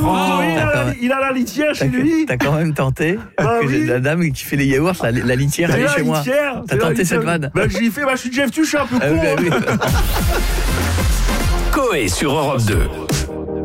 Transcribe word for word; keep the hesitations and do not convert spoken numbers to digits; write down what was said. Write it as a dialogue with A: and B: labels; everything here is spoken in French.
A: Oh,
B: il, a la, il a la litière chez lui.
A: T'as quand même tenté
B: bah,
A: que
B: oui.
A: La dame qui fait les yaourts, la, la litière, elle est chez moi. T'as tenté cette vanne?
B: Bah, j'ai fait, bah, je suis Jeff Tuch, je suis un peu con.
A: Ah, bah, oui.
C: Coé sur Europe deux.